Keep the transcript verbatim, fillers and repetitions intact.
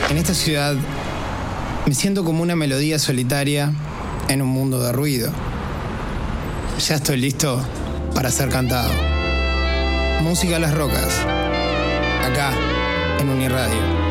En esta ciudad me siento como una melodía solitaria en un mundo de ruido. Ya estoy listo para ser cantado. Música a las rocas, acá en Uniradio.